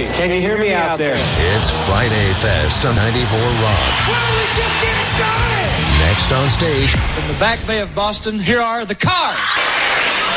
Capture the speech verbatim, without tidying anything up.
me? Can you hear me out there? It's Friday Fest on ninety-four Rock. Well, we just getting started. Next on stage. From the Back Bay of Boston, here are the Cars.